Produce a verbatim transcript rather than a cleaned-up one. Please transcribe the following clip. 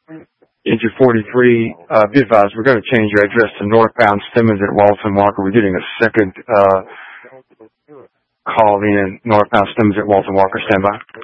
Engine forty-three, uh, be advised, we're going to change your address to northbound Simmons at Walton Walker. We're getting a second, uh, call in northbound Simmons at Walton Walker. Stand by.